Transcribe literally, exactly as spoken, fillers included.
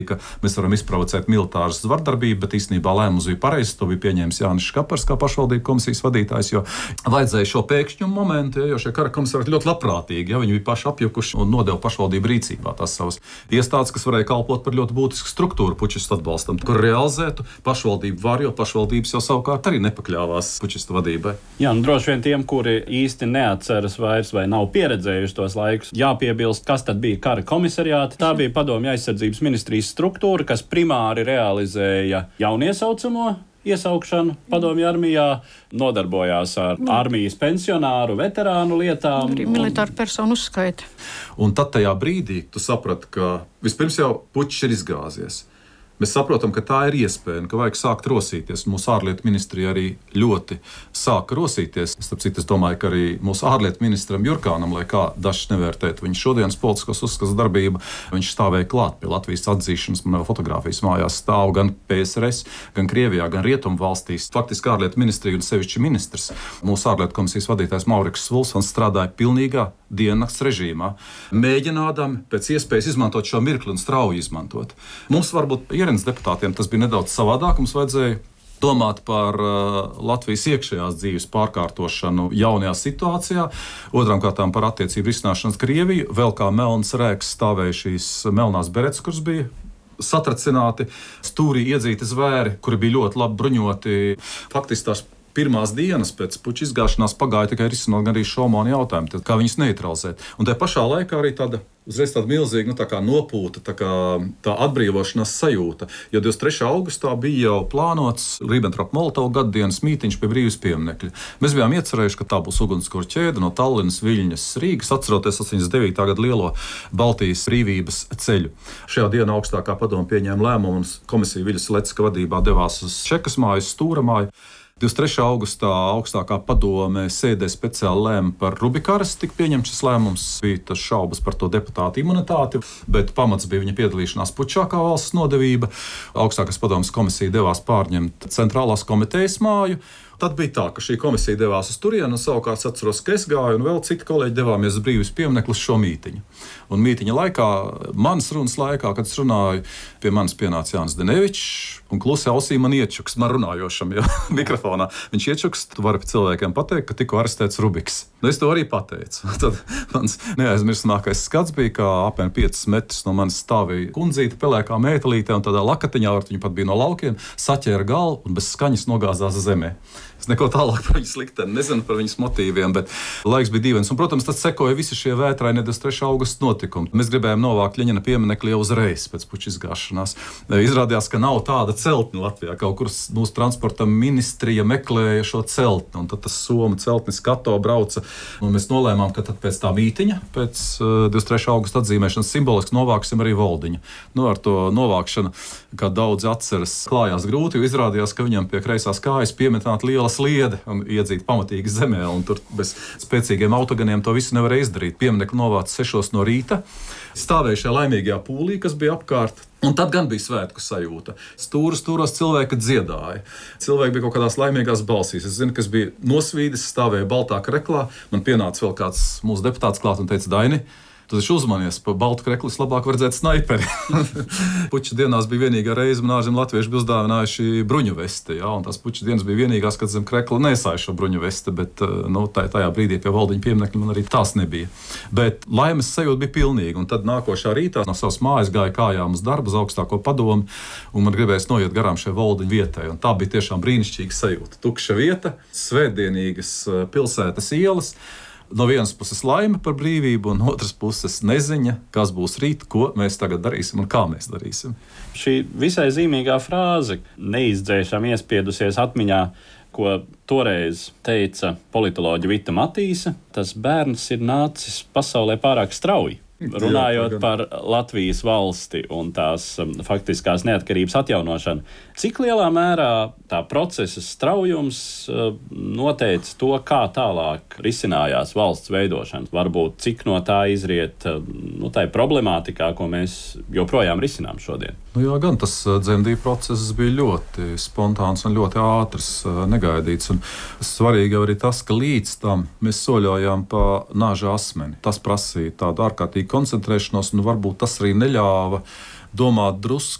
ka mēs varam izprovocēt militāras vardarbību, bet īstenībā lēmums bija pareizs. To bija pieņēmis Jānis Škapars kā pašvaldību komisijas vadītājs, jo vajadzēja šo pēkšņu momentu, jo šie kara komisāri ļoti labprātīgi, ja viņi bija paši apjukuši un nodeva pašvaldību rīcībā tās savas iestādes, kas varēja kalpot par ļoti būtisku struktūru pučistu atbalstam, kur realizētu pašvaldību var, jo pašvaldības jau savukārt arī nepakļāvās pučistu vadībai. Jā, nu droši vien tiem, kuri īsti neatceras vairs vai nav pieredzējuši tos laikus, jāpiebilst, kas tad bija kara komisariāti. Tā bija Padomju aizsardzības ministrijas struktūra, kas primāri realizēja jauniesaucamo iesaukšanu padomju armijā, nodarbojās ar armijas pensionāru, veterānu lietām. Arī militāru personu uzskaiti. Un tad tajā brīdī tu saprati, ka vispirms jau pučs ir izgāzies. Mēs saprotam, ka tā ir iespēja, ka vajag sākt rosīties. Mūsu ārlietu ministrija arī ļoti sāka rosīties. Starp citu, es domāju, ka arī mūsu ārlietu ministram Jurkānam, lai kā dažs nevērtētu viņa šodienas politiskos uzskats darbību, viņš stāvēja klāt pie Latvijas atzīšanas. Man vēl fotogrāfijas mājās stāv gan P S R S, gan Krievijā, gan Rietumu valstīs. Faktiski ārlietu ministrija un sevišķi ministrs, mūsu ārlietu komisijas vadītājs Mauriks Svulsons strādāja pilnīgā diennakts režīmā, mēģinādami pēc iespējas izmantot šo mirkli un strauji izmantot. Mums varbūt ierēnas deputātiem tas bija nedaudz savādāk. Mums vajadzēja domāt par uh, Latvijas iekšējās dzīves pārkārtošanu jaunajā situācijā, otram kārtām par attiecību risināšanas Krieviju, vēl kā melns rēks stāvēja šīs melnās berets, kuras bija satracināti, stūrī iedzīti zvēri, kuri bija ļoti labi bruņoti. Faktiski tās pirmās dienas pēc puča izgāšanās pagāja tikai risinot gan arī Šaumāna jautājumu, tad kā viņus neutralizēt. Un tajā pašā laikā arī tāda uzreiz tāda milzīga, nu, tā kā nopūta, tā kā tā atbrīvošanās sajūta. Jo divdesmit trešā augustā bija jau plānots Ribbentrop-Molotovu gaddienas mītiņš pie Brīvības pieminekļa. Mēs bijām iecerējuši, ka tā būs ugunskura ķēde no Tallinas, Viļņas, Rīgas, atceroties astoņdesmit devītā gada lielo Baltijas brīvības ceļu. Šajā dienā augstākā padome pieņēma lēmumu un komisija Viļas Lecka vadībā devās uz Čekas māju, Stūra māju. divdesmit trešā augustā augstākā padome sēdē speciāli lēma par Rubikaras, tika pieņemts šis lēmums, bija tas šaubas par to deputātu imunitāti, bet pamats bija viņa piedalīšanās pučā kā valsts nodevība. Augstākās padomes komisija devās pārņemt centrālās komitejas māju. Tad bija tā, ka šī komisija devās uz turienu, un savukārt atceros, ka es gāju, un vēl citi kolēģi devāmies uz Brīvības pieminekli uz šo mītiņu. Un mītiņa laikā, manas runas laikā, kad es runāju, pie manis pienāca Jānis Denevičs, un klusi ausī man iečuks, man runājošam, jo mikrofonā. Viņš iečuks, tu vari cilvēkiem pateikt, ka tikko arestēts Rubiks. Nu, es to arī pateicu. Tad mans neaizmirstamākais skats bija, kā apmēram piecus metrus no manis stāvēja kundzīte, pelēkā mētelīte, un tādā lakatiņā, ar viņa pat bija no laukiem, saķēra galvu un bez skaņas nogāzās zemē. Es neko tālāk par viņas likteni nezinu, par viņas motīviem, bet laiks bija dīvains. Un, protams, tad sekoja visi šie vētrainie divdesmit trešā augusta notikumi. Mēs gribējām novākt Ļeņina pieminekli jau uzreiz pēc puča izgāšanās. Izrādījās, ka nav tāda celtne Latvijā. Kaut kur mūsu transporta ministrija meklēja šo celtni, un tad tas Somu celtnis Kato brauca. Un mēs nolēmām, ka tad pēc tā mītiņa, pēc uh, divdesmit trešā augusta atzīmēšanas simboliski novāksim arī Voldiņu. Nu, ar to novākšanu, kā daudzi atceras, klājās grūti, jo izrādījās, ka viņam pie kreisās kājas piemetināta liela sliede un iedzīt pamatīgi zemē, un tur bez spēcīgiem autoganiem to visu nevarēja izdarīt. Pieminekli novāca sešos no rīta, stāvēja šajā laimīgajā pūlī, kas bija apkārt, un tad gan bija svētku sajūta. Stūra stūros cilvēki dziedāja. Cilvēki bija kaut kādās laimīgās balsīs. Es zinu, kas bija nosvīdis, stāvēja baltā kreklā, man pienāca vēl kāds mūsu deputāts klāt un teica: Daini, tu taču uzmanies, pa baltu kreklis labāk var redzēt snaiperi. Puča dienās bija vienīgā reize, man ārzem latvieši bija uzdāvinājuši bruņu vesti, jā, un tās puča dienas bija vienīgās, kad zem krekla nesāja šo bruņu vesti, bet nu, tā, tajā brīdī pie Voldiņa pieminekļa man arī tās nebija. Bet laimes sajūta bija pilnīga, un tad nākošā rītā no savas mājas gāja kājām uz darbu, uz augstāko padomu, un man gribējās noiet garām šai Voldiņa vietai, un tā bija tiešām brīnišķīga sajūta. Tukša vieta, svētdienīgas pilsētas ielas. No vienas puses laime par brīvību, un otras puses neziņa, kas būs rīt, ko mēs tagad darīsim un kā mēs darīsim. Šī visai zīmīgā frāze, neizdzēšam iespiedusies atmiņā, ko toreiz teica politoloģe Vita Matīsa, tas bērns ir nācis pasaulē pārāk strauji. Runājot par Latvijas valsti un tās um, faktiskās neatkarības atjaunošanu, cik lielā mērā tā procesa straujums uh, noteica to, kā tālāk risinājās valsts veidošana? Varbūt cik no tā izriet uh, nu, tai problemātikā, ko mēs joprojām risinām šodien? Nu jā, gan tas uh, dzemdību process bija ļoti spontāns un ļoti ātrs, uh, negaidīts. Un svarīgi jau arī tas, ka līdz tam mēs soļojām pa nāža asmeni. Tas prasīja tādu ārkārtīgi koncentrēšanos, un varbūt tas arī neļāva domāt drusku